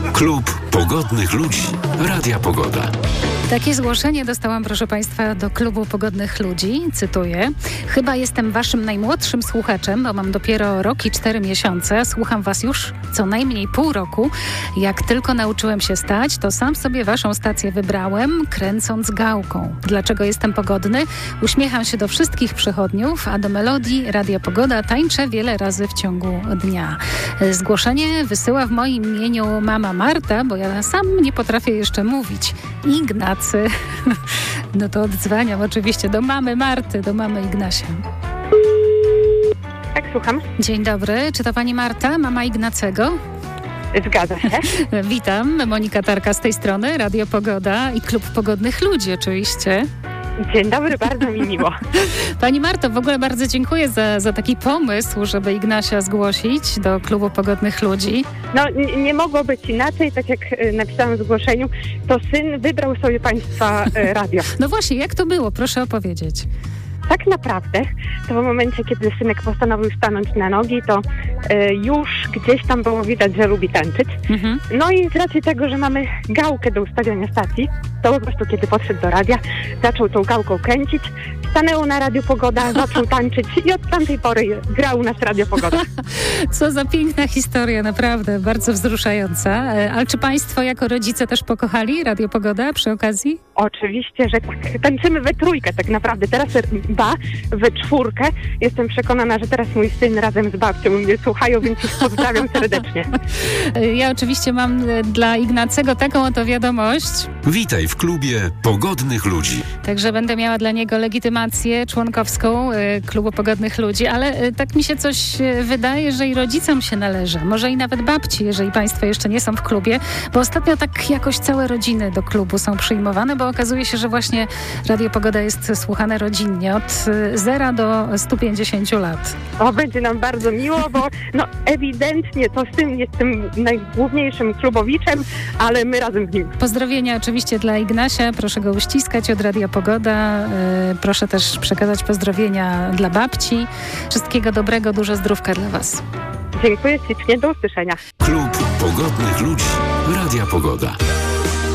Klub Pogodnych Ludzi. Radia Pogoda. Takie zgłoszenie dostałam, proszę Państwa, do Klubu Pogodnych Ludzi. Cytuję. Chyba jestem Waszym najmłodszym słuchaczem, bo mam dopiero rok i 4 miesiące. Słucham Was już co najmniej pół roku. Jak tylko nauczyłem się stać, to sam sobie Waszą stację wybrałem, kręcąc gałką. Dlaczego jestem pogodny? Uśmiecham się do wszystkich przychodniów, a do melodii Radia Pogoda tańczę wiele razy w ciągu dnia. Zgłoszenie wysyła w moim imieniu mama Marta, bo ja sam nie potrafię jeszcze mówić. Ignacy. No to odzwaniam oczywiście do mamy Marty, do mamy Ignasia. Tak, słucham. Dzień dobry. Czy to pani Marta, mama Ignacego? Zgadza się. Witam, Monika Tarka z tej strony, Radio Pogoda i Klub Pogodnych Ludzi oczywiście. Dzień dobry, bardzo mi miło. Pani Marto, w ogóle bardzo dziękuję za taki pomysł, żeby Ignasia zgłosić do Klubu Pogodnych Ludzi. No, nie mogło być inaczej, tak jak napisałam w zgłoszeniu, to syn wybrał sobie Państwa radio. No właśnie, jak to było? Proszę opowiedzieć. Tak naprawdę, to w momencie, kiedy synek postanowił stanąć na nogi, to już gdzieś tam było widać, że lubi tańczyć. Mhm. No i z racji tego, że mamy gałkę do ustawiania stacji, to po prostu kiedy podszedł do radia, zaczął tą gałką kręcić, stanęło na Radio Pogoda, zaczął tańczyć i od tamtej pory grał nas Radio Pogoda. Co za piękna historia, naprawdę, bardzo wzruszająca. Ale czy Państwo jako rodzice też pokochali Radio Pogoda przy okazji? Oczywiście, że tak. Tańczymy we trójkę tak naprawdę. Teraz we czwórkę. Jestem przekonana, że teraz mój syn razem z babcią mnie słuchają, więc ich pozdrawiam serdecznie. Ja oczywiście mam dla Ignacego taką oto wiadomość. Witaj w Klubie Pogodnych Ludzi. Także będę miała dla niego legitymację członkowską Klubu Pogodnych Ludzi, ale tak mi się coś wydaje, że i rodzicom się należy. Może i nawet babci, jeżeli Państwo jeszcze nie są w klubie, bo ostatnio tak jakoś całe rodziny do klubu są przyjmowane, bo okazuje się, że właśnie Radio Pogoda jest słuchane rodzinnie od 0 do 150 lat. O, będzie nam bardzo miło, bo no ewidentnie to syn jest tym najgłówniejszym klubowiczem, ale my razem z nim. Pozdrowienia oczywiście dla Ignasia, proszę go uściskać od Radia Pogoda. Proszę też przekazać pozdrowienia dla babci. Wszystkiego dobrego, dużo zdrówka dla Was. Dziękuję ślicznie, do usłyszenia. Klub Pogodnych Ludzi. Radia Pogoda.